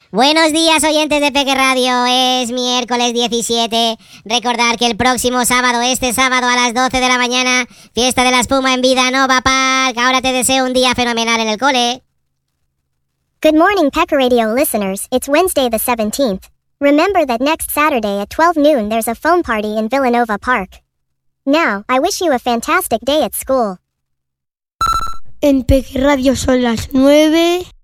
Buenos días, oyentes de Peque Radio. Es miércoles 17. Recordar que el próximo sábado, este sábado a las 12 de la mañana, fiesta de la espuma en Vida Nova Park. Ahora te deseo un día fenomenal en el cole. Good morning, Pecker Radio listeners. It's Wednesday the 17th. Remember that next Saturday at 12 noon there's a foam party in Villanova Park. Now, I wish you a fantastic day at school. En Peque Radio son las 9.